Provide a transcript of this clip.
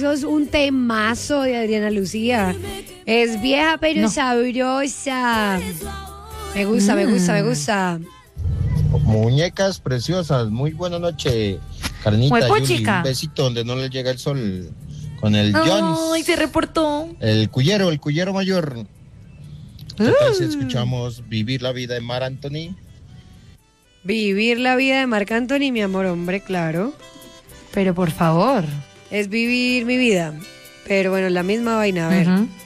eso es un temazo de Adriana Lucía. Es vieja pero sabrosa. Me gusta. Muñecas preciosas, muy buena noche, Carnita, Muy Yuli, puchica. un besito donde no le llega el sol con el Jones. Ay, se reportó. El cuyero mayor. ¿Qué tal si escuchamos Vivir la vida de Mar Anthony? Vivir la vida de Marc Anthony, mi amor, hombre, claro. Pero por favor. Es vivir mi vida. Pero bueno, la misma vaina, a ver. Ujú.